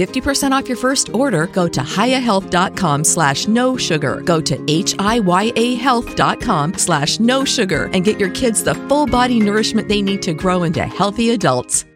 50% off your first order, go to hiyahealth.com/no sugar. Go to HIYAHealth.com/no sugar and get your kids the full body nourishment they need to grow into healthy adults.